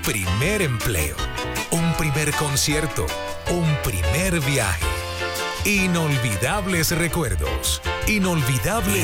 primer empleo, un primer concierto, un primer viaje. Inolvidables recuerdos, inolvidables